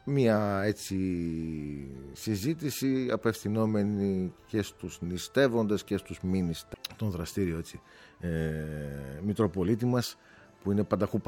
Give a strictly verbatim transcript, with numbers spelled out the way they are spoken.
μια έτσι συζήτηση απευθυνόμενη και στους νηστεύοντες και στους μη νηστεύοντες. Τον δραστήριο έτσι ε, Μητροπολίτη μας, που είναι πανταχού